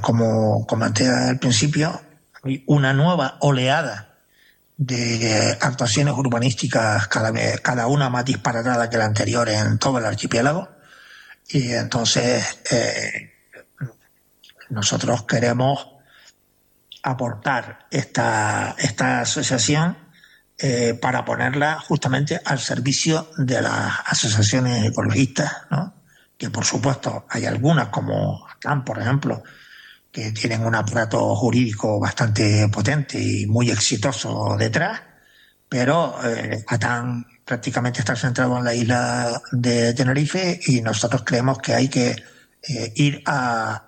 como comenté al principio, hay una nueva oleada de actuaciones urbanísticas, cada una más disparatada que la anterior en todo el archipiélago. Y entonces nosotros queremos aportar esta asociación para ponerla justamente al servicio de las asociaciones ecologistas, ¿no? Que por supuesto hay algunas, como ACAM, por ejemplo, que tienen un aparato jurídico bastante potente y muy exitoso detrás, pero ATAN prácticamente está centrado en la isla de Tenerife y nosotros creemos que hay que ir a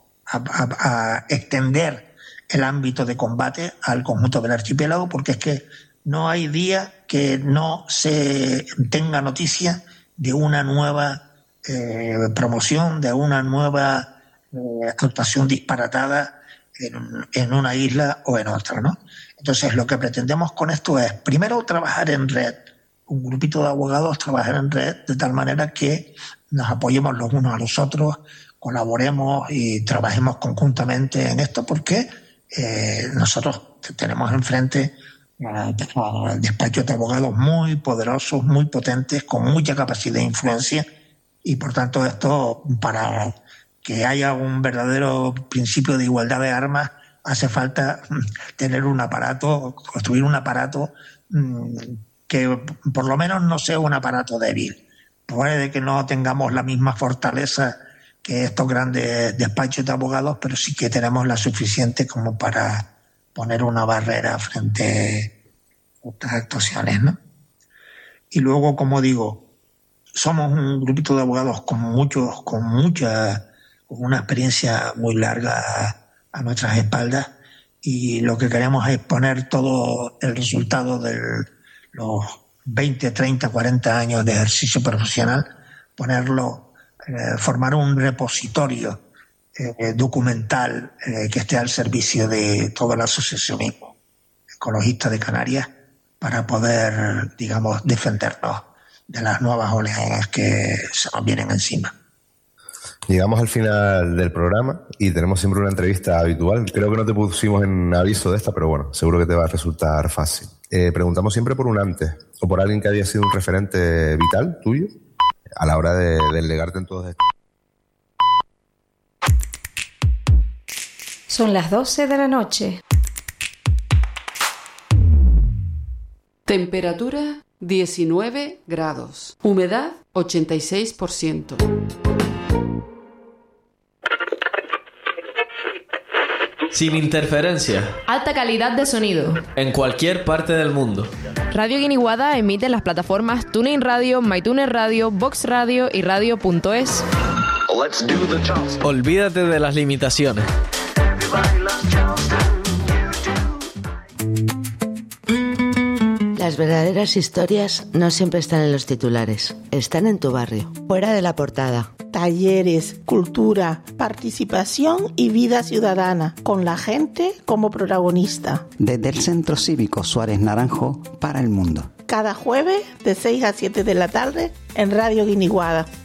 extender el ámbito de combate al conjunto del archipiélago, porque es que no hay día que no se tenga noticia de una nueva promoción, de una nueva actuación disparatada en una isla o en otra, ¿no? Entonces, lo que pretendemos con esto es, primero, trabajar en red, un grupito de abogados trabajar en red de tal manera que nos apoyemos los unos a los otros, colaboremos y trabajemos conjuntamente en esto, porque nosotros tenemos enfrente despachos de abogados muy poderosos, muy potentes, con mucha capacidad de influencia, y por tanto esto, para que haya un verdadero principio de igualdad de armas, hace falta tener un aparato, construir un aparato que por lo menos no sea un aparato débil. Puede que no tengamos la misma fortaleza que estos grandes despachos de abogados, pero sí que tenemos la suficiente como para poner una barrera frente a estas actuaciones, ¿no? Y luego, como digo, somos un grupito de abogados con una experiencia muy larga a nuestras espaldas, y lo que queremos es poner todo el resultado de los 20, 30, 40 años de ejercicio profesional, formar un repositorio documental que esté al servicio de todo el asociacionismo ecologista de Canarias, para poder, digamos, defendernos de las nuevas oleadas que se nos vienen encima. Llegamos al final del programa y tenemos siempre una entrevista habitual. Creo que no te pusimos en aviso de esta, pero bueno, seguro que te va a resultar fácil. Preguntamos siempre por un antes o por alguien que haya sido un referente vital tuyo a la hora de delegarte en todo esto. Son las 12 de la noche. Temperatura 19 grados. Humedad 86%. Sin interferencia. Alta calidad de sonido. En cualquier parte del mundo. Radio Guiniguada emite en las plataformas TuneIn Radio, MyTuner Radio, Vox Radio y Radio.es. Olvídate de las limitaciones. Las verdaderas historias no siempre están en los titulares, están en tu barrio, fuera de la portada. Talleres, cultura, participación y vida ciudadana, con la gente como protagonista. Desde el Centro Cívico Suárez Naranjo para el mundo. Cada jueves de 6 a 7 de la tarde en Radio Guiniguada.